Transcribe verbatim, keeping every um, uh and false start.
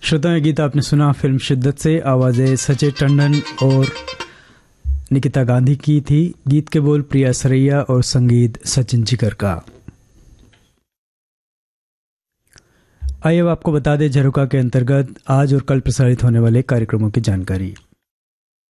श्रोताओं, गीत आपने सुना फिल्म शिद्दत से। आवाज़ें सचे टंडन और निकिता गांधी की थी। गीत के बोल प्रिया सरैया और संगीत सचिन जिगर का। आइए अब आपको बता दें झरोका के अंतर्गत आज और कल प्रसारित होने वाले कार्यक्रमों की जानकारी।